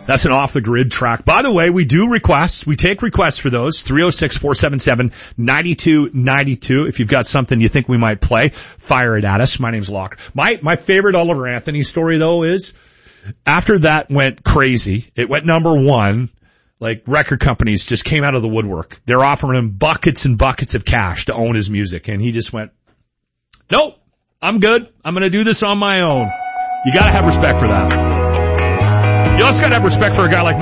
That's an off-the-grid track. By the way, we do requests. We take requests for those. 306-477-9292. If you've got something you think we might play, fire it at us. My name's Locker. My favorite Oliver Anthony story, though, is after that went crazy, it went number one, like record companies just came out of the woodwork. They're offering him buckets and buckets of cash to own his music. And he just went, nope, I'm good. I'm going to do this on my own. You got to have respect for that. You also got to have respect for a guy like